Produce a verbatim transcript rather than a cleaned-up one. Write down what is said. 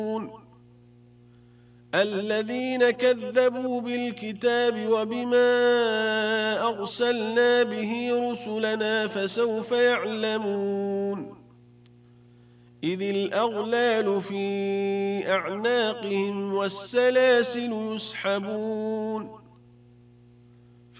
الذين كذبوا بالكتاب وبما أرسلنا به رسلنا فسوف يعلمون إذ الأغلال في أعناقهم والسلاسل يسحبون